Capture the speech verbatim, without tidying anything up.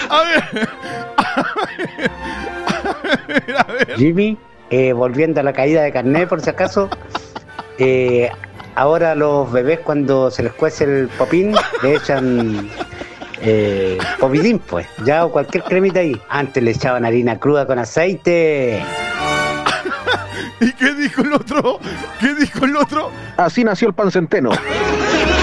A ver. A ver. A ver. Jimmy, eh, volviendo a la caída de carnet, por si acaso. Eh, ahora los bebés, cuando se les cuece el popín, le echan eh, povidín, pues. Ya, o cualquier cremita ahí. Antes le echaban harina cruda con aceite. ¿Y qué dijo el otro? ¿Qué dijo el otro? Así nació el pan centeno.